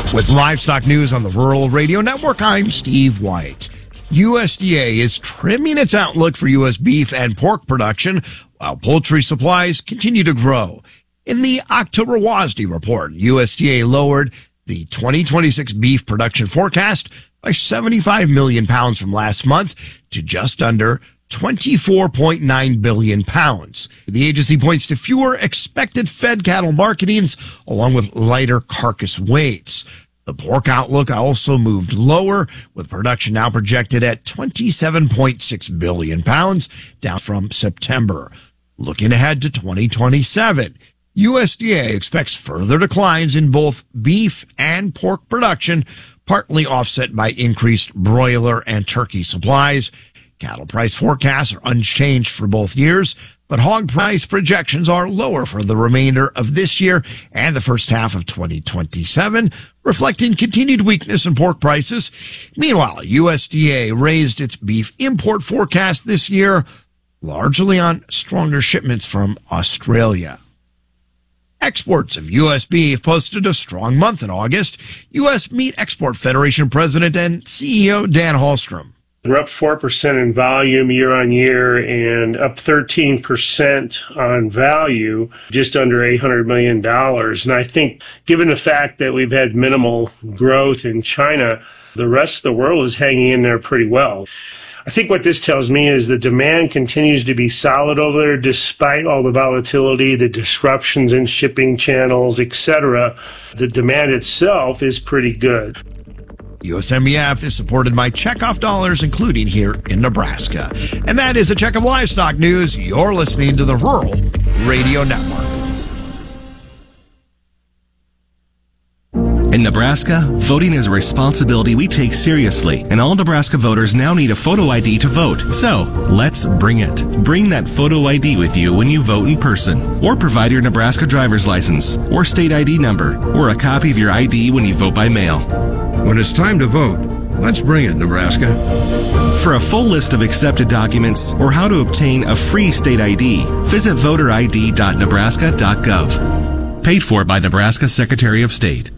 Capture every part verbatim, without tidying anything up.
With livestock news on the Rural Radio Network, I'm Steve White. U S D A is trimming its outlook for U S beef and pork production while poultry supplies continue to grow. In the October WASDE report, U S D A lowered the twenty twenty-six beef production forecast by seventy-five million pounds from last month to just under twenty-four point nine billion pounds. The agency points to fewer expected fed cattle marketings along with lighter carcass weights. The pork outlook also moved lower, with production now projected at twenty-seven point six billion pounds, down from September. Looking ahead to twenty twenty-seven, U S D A expects further declines in both beef and pork production, partly offset by increased broiler and turkey supplies. Cattle price forecasts are unchanged for both years, but hog price projections are lower for the remainder of this year and the first half of twenty twenty-seven, reflecting continued weakness in pork prices. Meanwhile, U S D A raised its beef import forecast this year, largely on stronger shipments from Australia. Exports of U S beef posted a strong month in August. U S Meat Export Federation President and C E O Dan Hallstrom. We're up four percent in volume year on year and up thirteen percent on value, just under eight hundred million dollars. And I think given the fact that we've had minimal growth in China, the rest of the world is hanging in there pretty well. I think what this tells me is the demand continues to be solid over there despite all the volatility, the disruptions in shipping channels, et cetera. The demand itself is pretty good. U S M B F is supported by checkoff dollars, including here in Nebraska. And that is a check of livestock news. You're listening to the Rural Radio Network. In Nebraska, voting is a responsibility we take seriously, and all Nebraska voters now need a photo I D to vote. So, let's bring it. Bring that photo I D with you when you vote in person, or provide your Nebraska driver's license, or state I D number, or a copy of your I D when you vote by mail. When it's time to vote, let's bring it, Nebraska. For a full list of accepted documents or how to obtain a free state I D, visit voter I D dot nebraska dot gov. Paid for by Nebraska Secretary of State.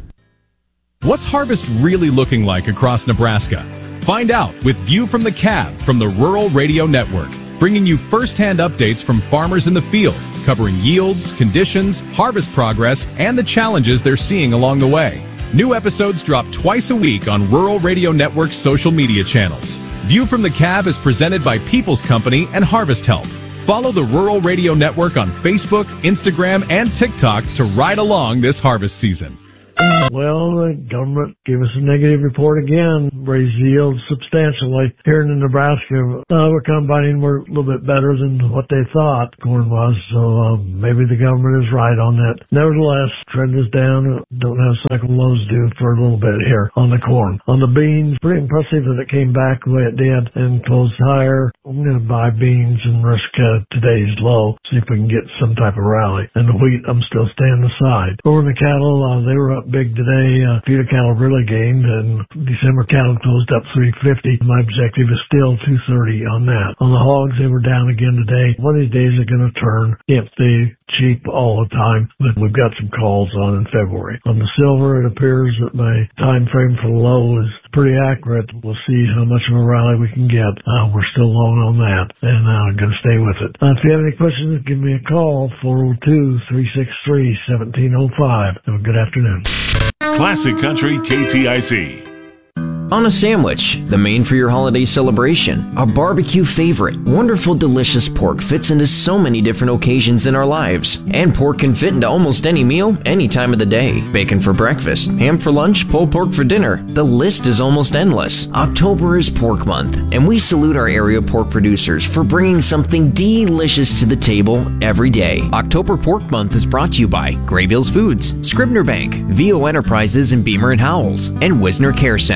What's harvest really looking like across Nebraska? Find out with View from the Cab from the Rural Radio Network, bringing you first-hand updates from farmers in the field, covering yields, conditions, harvest progress, and the challenges they're seeing along the way. New episodes drop twice a week on Rural Radio Network's social media channels. View from the Cab is presented by People's Company and Harvest Help. Follow the Rural Radio Network on Facebook, Instagram, and TikTok to ride along this harvest season. Well, the government gave us a negative report again, raised yields substantially. Here in Nebraska, uh, we're combining we're a little bit better than what they thought corn was, so uh, maybe the government is right on that. Nevertheless, trend is down. Don't have cycle lows due for a little bit here on the corn. On the beans, pretty impressive that it came back the way it did and closed higher. I'm going to buy beans and risk uh, today's low, see if we can get some type of rally. And the wheat, I'm still staying aside. Over in the cattle, uh, they were up big today. Uh, feeder cattle really gained, and December cattle closed up three fifty. My objective is still two thirty on that. On the hogs, they were down again today. One of these days they're going to turn. Can't stay cheap all the time, but we've got some calls on in February. On the silver, it appears that my time frame for the low is pretty accurate. We'll see how much of a rally we can get. Uh, we're still long on that, and uh, I'm going to stay with it. Uh, if you have any questions, give me a call, four oh two, three six three, one seven oh five. Have a good afternoon. Classic Country K T I C. On a sandwich, the main for your holiday celebration, a barbecue favorite. Wonderful, delicious pork fits into so many different occasions in our lives. And pork can fit into almost any meal, any time of the day. Bacon for breakfast, ham for lunch, pulled pork for dinner. The list is almost endless. October is Pork Month, and we salute our area pork producers for bringing something delicious to the table every day. October Pork Month is brought to you by Graybills Foods, Scribner Bank, V O Enterprises in Beamer and Howells, and Wisner Care Center. Harvest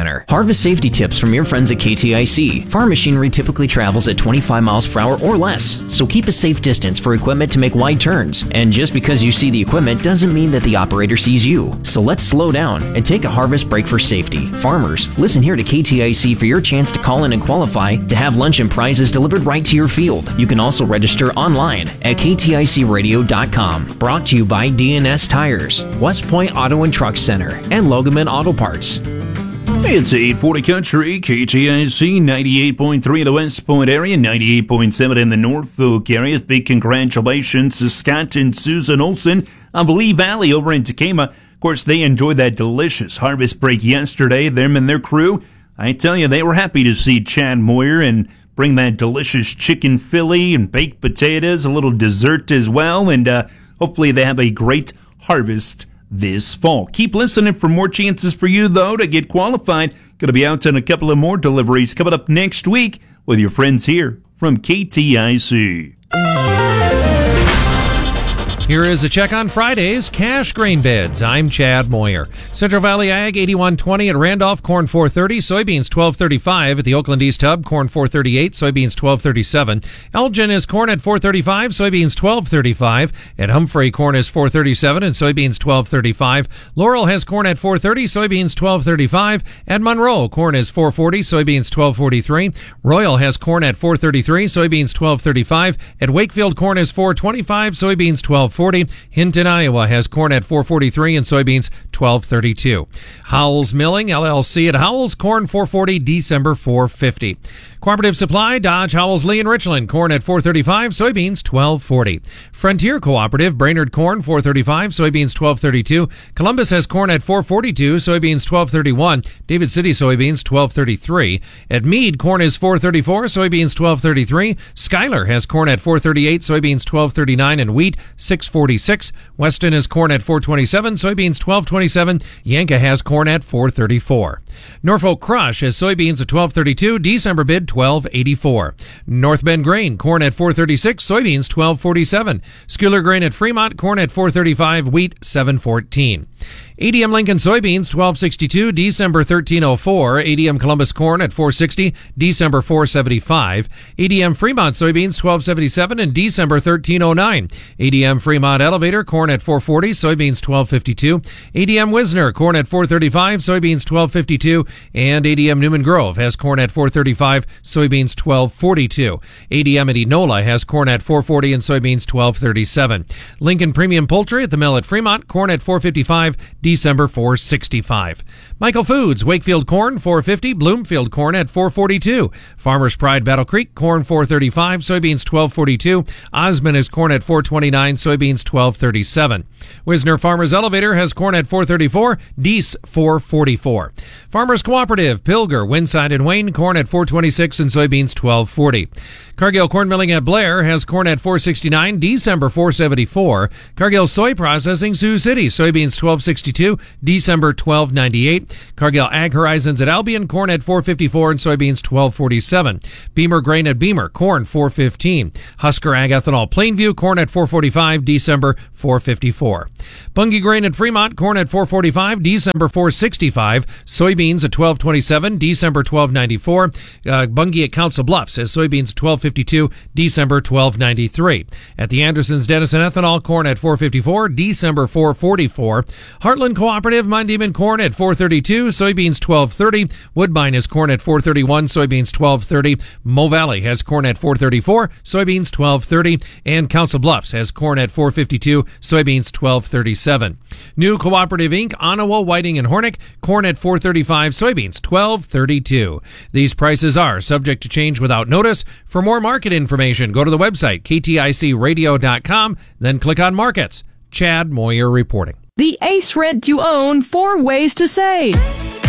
Harvest safety tips from your friends at K T I C. Farm machinery typically travels at twenty-five miles per hour or less, so keep a safe distance for equipment to make wide turns. And just because you see the equipment doesn't mean that the operator sees you. So let's slow down and take a harvest break for safety. Farmers, listen here to K T I C for your chance to call in and qualify to have lunch and prizes delivered right to your field. You can also register online at K T I C radio dot com. Brought to you by D N S Tires, West Point Auto and Truck Center, and Logaman Auto Parts. It's eight forty Country, K T I C, ninety-eight point three in the West Point area, ninety-eight point seven in the Norfolk area. Big congratulations to Scott and Susan Olson of Lee Valley over in Tacoma. Of course, they enjoyed that delicious harvest break yesterday, them and their crew. I tell you, they were happy to see Chad Moyer and bring that delicious chicken fillet and baked potatoes, a little dessert as well, and uh, hopefully they have a great harvest this fall. Keep listening for more chances for you, though, to get qualified. Going to be out on a couple of more deliveries coming up next week with your friends here from K T I C. Here is a check on Friday's cash grain bids. I'm Chad Moyer. Central Valley Ag eighty-one twenty at Randolph, corn four thirty, soybeans twelve thirty-five at the Oakland East Hub, corn four thirty-eight, soybeans twelve thirty-seven. Elgin is corn at four thirty-five, soybeans twelve thirty-five. At Humphrey, corn is four thirty-seven and soybeans twelve thirty-five. Laurel has corn at four thirty, soybeans twelve thirty-five. At Monroe, corn is four forty, soybeans twelve forty-three. Royal has corn at four thirty-three, soybeans twelve thirty-five. At Wakefield, corn is four twenty-five, soybeans twelve forty. Hinton, Iowa has corn at four forty-three and soybeans twelve thirty-two. Howells Milling, L L C at Howells, corn four forty, December four fifty. Cooperative Supply, Dodge, Howells, Lee, and Richland, corn at four thirty-five, soybeans twelve forty. Frontier Cooperative, Brainerd, corn four thirty-five, soybeans twelve thirty-two. Columbus has corn at four forty-two, soybeans twelve thirty-one. David City soybeans twelve thirty-three. At Meade, corn is four thirty-four, soybeans twelve thirty-three. Schuyler has corn at four thirty-eight, soybeans twelve thirty-nine, and wheat six forty-six. Weston has corn at four twenty-seven, soybeans twelve twenty-seven. Yanka has corn at four thirty-four. Norfolk Crush has soybeans at twelve thirty-two, December bid twelve eighty-four. North Bend Grain, corn at four thirty-six, soybeans twelve forty-seven. Schuyler Grain at Fremont, corn at four thirty-five, wheat seven fourteen. A D M Lincoln soybeans twelve sixty-two, December thirteen oh four. A D M Columbus corn at four sixty, December four seventy-five. A D M Fremont soybeans twelve seventy-seven and December thirteen oh nine. A D M Fremont Elevator corn at four forty, soybeans twelve fifty-two. A D M Wisner corn at four thirty-five, soybeans twelve fifty-two, and A D M Newman Grove has corn at four thirty-five, soybeans twelve forty-two. A D M at Enola has corn at four forty and soybeans twelve thirty-seven. Lincoln Premium Poultry at the mill at Fremont, corn at four fifty-five, December four sixty-five. Michael Foods, Wakefield corn four fifty, Bloomfield corn at four forty-two. Farmers Pride Battle Creek corn four thirty-five, soybeans twelve forty-two. Osmond is corn at four twenty-nine, soybeans twelve thirty-seven. Wisner Farmers Elevator has corn at four thirty-four, Deese four forty-four. Farmers Cooperative, Pilger, Winside and Wayne corn at four twenty-six and soybeans twelve forty. Cargill Corn Milling at Blair has corn at four sixty-nine, December four seventy-four. Cargill Soy Processing, Sioux City, soybeans twelve sixty-two, December twelve ninety-eight. Cargill Ag Horizons at Albion, corn at four fifty-four and soybeans twelve forty-seven. Beamer Grain at Beamer, corn four fifteen. Husker Ag Ethanol Plainview, corn at four forty-five, December four fifty-four. Bunge Grain at Fremont, corn at four forty-five, December four sixty-five. Soybeans at twelve twenty-seven, December twelve ninety-four. Uh, Bunge at Council Bluffs has soybeans twelve fifty-two, December twelve ninety-three. At the Andersons Denison Ethanol, corn at four fifty-four, December four forty-four. Heartland Cooperative, Mondeman corn at four thirty-two, soybeans twelve thirty. Woodbine has corn at four thirty-one, soybeans twelve thirty. Mo Valley has corn at four thirty-four, soybeans twelve thirty. And Council Bluffs has corn at four fifty-two, soybeans twelve thirty-seven. New Cooperative Incorporated, Onawa, Whiting, and Hornick, corn at four thirty-five, soybeans twelve thirty-two. These prices are subject to change without notice. For more market information, go to the website K T I C radio dot com, then click on Markets. Chad Moyer reporting. The Ace Rent to Own four ways to save.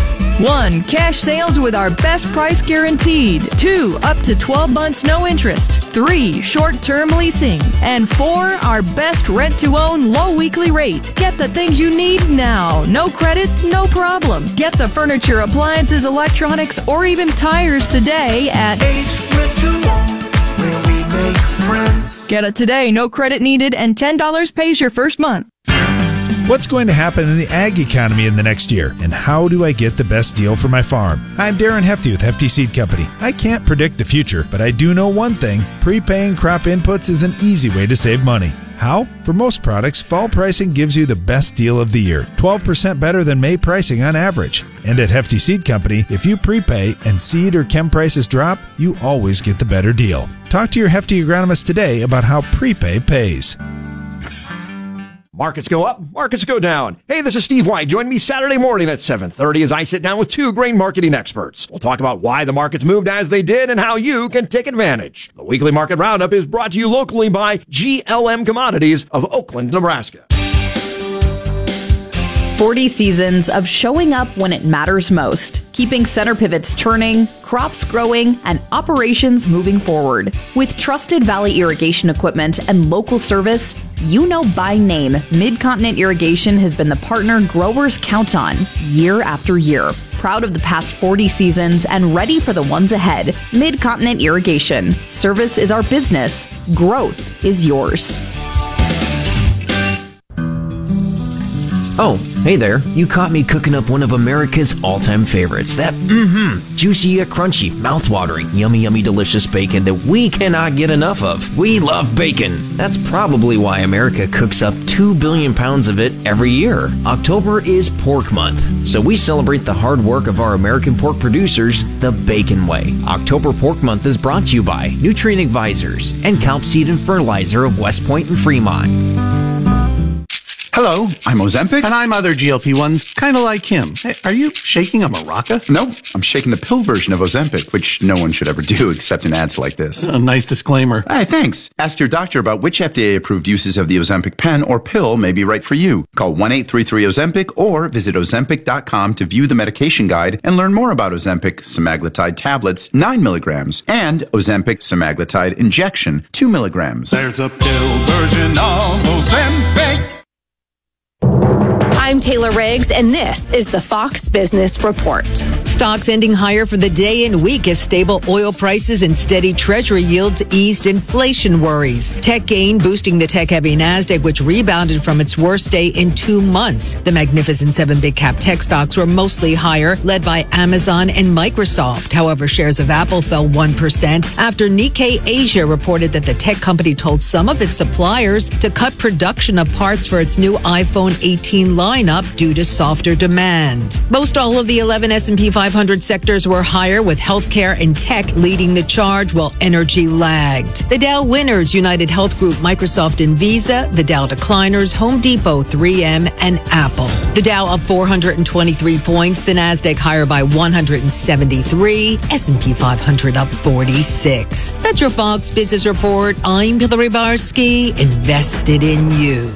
One, cash sales with our best price guaranteed. Two, up to twelve months no interest. Three, short-term leasing. And four, our best rent-to-own low weekly rate. Get the things you need now. No credit, no problem. Get the furniture, appliances, electronics, or even tires today at Ace Rent to Own, where we make friends. Get it today, no credit needed, and ten dollars pays your first month. What's going to happen in the ag economy in the next year? And how do I get the best deal for my farm? I'm Darren Hefty with Hefty Seed Company. I can't predict the future, but I do know one thing. Prepaying crop inputs is an easy way to save money. How? For most products, fall pricing gives you the best deal of the year, twelve percent better than May pricing on average. And at Hefty Seed Company, if you prepay and seed or chem prices drop, you always get the better deal. Talk to your Hefty agronomist today about how prepay pays. Markets go up, markets go down. Hey, this is Steve White. Join me Saturday morning at seven thirty as I sit down with two grain marketing experts. We'll talk about why the markets moved as they did and how you can take advantage. The weekly market roundup is brought to you locally by G L M Commodities of Oakland, Nebraska. forty seasons of showing up when it matters most, keeping center pivots turning, crops growing, and operations moving forward. With trusted Valley irrigation equipment and local service, you know by name, Mid-Continent Irrigation has been the partner growers count on year after year. Proud of the past forty seasons and ready for the ones ahead. Mid-Continent Irrigation. Service is our business. Growth is yours. Oh, hey there. You caught me cooking up one of America's all-time favorites. That mm-hmm, juicy yet crunchy, mouth-watering, yummy, yummy, delicious bacon that we cannot get enough of. We love bacon. That's probably why America cooks up two billion pounds of it every year. October is Pork Month, so we celebrate the hard work of our American pork producers the Bacon way. October Pork Month is brought to you by Nutrient Advisors and Calp Seed and Fertilizer of West Point and Fremont. Hello, I'm Ozempic. And I'm other G L P ones, kind of like him. Hey, are you shaking a maraca? No, I'm shaking the pill version of Ozempic, which no one should ever do except in ads like this. A nice disclaimer. Hey, thanks. Ask your doctor about which F D A-approved uses of the Ozempic pen or pill may be right for you. Call one eight three three Ozempic or visit ozempic dot com to view the medication guide and learn more about Ozempic semaglutide tablets, nine milligrams, and Ozempic semaglutide injection, two milligrams. There's a pill version of Ozempic. I'm Taylor Riggs, and this is the Fox Business Report. Stocks ending higher for the day and week as stable oil prices and steady treasury yields eased inflation worries. Tech gain boosting the tech-heavy NASDAQ, which rebounded from its worst day in two months. The Magnificent Seven big-cap tech stocks were mostly higher, led by Amazon and Microsoft. However, shares of Apple fell one percent after Nikkei Asia reported that the tech company told some of its suppliers to cut production of parts for its new iPhone eighteen lineup due to softer demand. Most all of the eleven S and P five hundred sectors were higher, with healthcare and tech leading the charge while energy lagged. The Dow winners, United Health Group, Microsoft, and Visa. The Dow decliners, Home Depot, three M, and Apple. The Dow up four hundred twenty-three points, the NASDAQ higher by one hundred seventy-three, S and P five hundred up forty-six. That's your Fox Business Report. I'm Hillary Barsky, invested in you.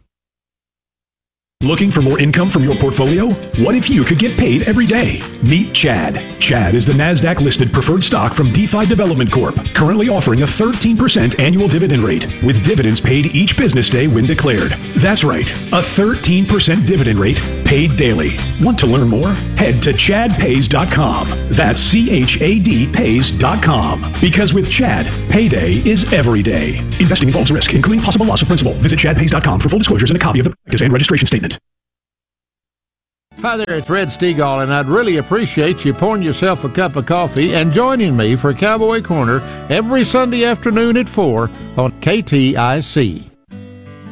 Looking for more income from your portfolio? What if you could get paid every day? Meet Chad. Chad is the NASDAQ-listed preferred stock from DeFi Development Corp, currently offering a thirteen percent annual dividend rate, with dividends paid each business day when declared. That's right, a thirteen percent dividend rate paid daily. Want to learn more? Head to chad pays dot com. That's C H A D pays dot com. Because with Chad, payday is every day. Investing involves risk, including possible loss of principal. Visit chad pays dot com for full disclosures and a copy of the practice and registration statement. Hi there, it's Red Stegall, and I'd really appreciate you pouring yourself a cup of coffee and joining me for Cowboy Corner every Sunday afternoon at four on K T I C.